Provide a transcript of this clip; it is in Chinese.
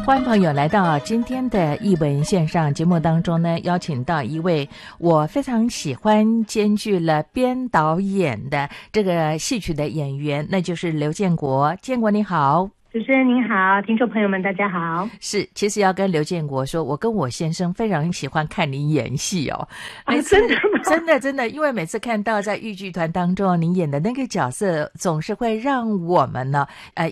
欢迎朋友来到今天的艺文线上节目当中呢，邀请到一位我非常喜欢兼具了编导演的这个戏曲的演员，那就是刘建国。建国你好。 主持人您好，听众朋友们大家好。 是，其实要跟刘建国说，我跟我先生非常喜欢看你演戏哦。 真的吗？ 真的，因为每次看到在豫剧团当中您演的那个角色，总是会让我们呢